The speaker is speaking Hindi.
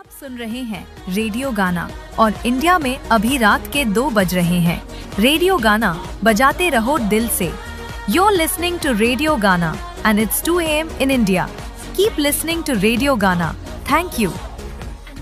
आप सुन रहे हैं रेडियो गाना और इंडिया में अभी रात के 2 बज रहे हैं। रेडियो गाना बजाते रहो दिल से। You're listening to Radio Gana and it's 2 a.m. in India. Keep listening to Radio Gana. Thank you.